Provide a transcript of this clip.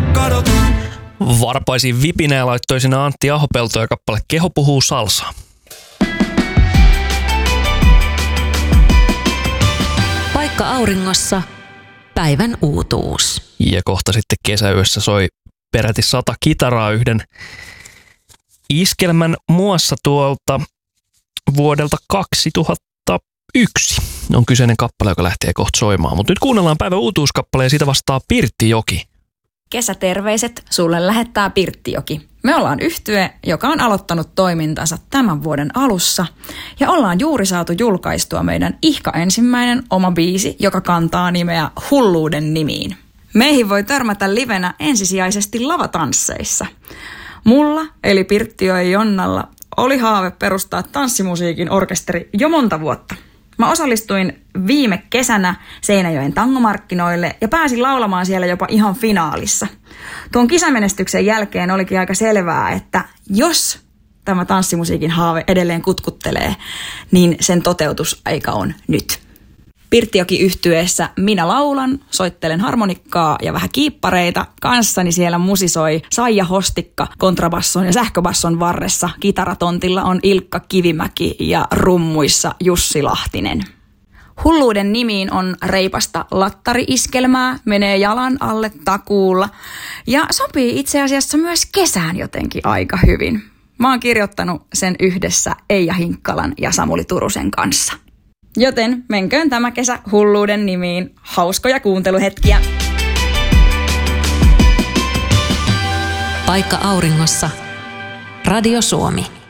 kadotan. Varpaisiin vipinä laittoi sinä Antti Ahopelto ja kappale Keho puhuu salsaa. Paikka auringossa, päivän uutuus. Ja kohta sitten kesäyössä soi peräti 100 kitaraa yhden iskelmän muassa tuolta vuodelta 2001. On kyseinen kappale, joka lähtee kohta soimaan. Mutta nyt kuunnellaan päivän uutuuskappale ja siitä vastaa Pirttijoki. Kesäterveiset sulle lähettää Pirttijoki. Me ollaan yhtye, joka on aloittanut toimintansa tämän vuoden alussa ja ollaan juuri saatu julkaistua meidän ihka ensimmäinen oma biisi, joka kantaa nimeä Hulluuden nimiin. Meihin voi törmätä livenä ensisijaisesti lavatansseissa. Mulla, eli Pirttio ja Jonnalla, oli haave perustaa tanssimusiikin orkesteri jo monta vuotta. Mä osallistuin viime kesänä Seinäjoen tangomarkkinoille ja pääsin laulamaan siellä jopa ihan finaalissa. Tuon kisamenestyksen jälkeen olikin aika selvää, että jos tämä tanssimusiikin haave edelleen kutkuttelee, niin sen toteutusaika on nyt. Pirttijoki-yhtyeessä minä laulan, soittelen harmonikkaa ja vähän kiippareita. Kanssani siellä musisoi Saija Hostikka kontrabasson ja sähköbasson varressa. Kitaratontilla on Ilkka Kivimäki ja rummuissa Jussi Lahtinen. Hulluuden nimiin on reipasta lattari-iskelmää, menee jalan alle takuulla ja sopii itse asiassa myös kesään jotenkin aika hyvin. Mä oon kirjoittanut sen yhdessä Eija Hinkkalan ja Samuli Turusen kanssa. Joten menköön tämä kesä Hulluuden nimiin. Hauskoja kuunteluhetkiä. Paikka auringossa. Radio Suomi.